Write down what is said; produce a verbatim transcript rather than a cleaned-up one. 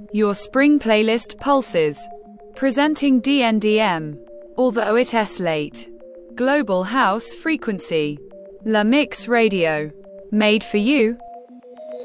Your spring playlist pulses. Presenting D N D M. Although it's late. Global House Frequency. La Mix Radio. Made for you,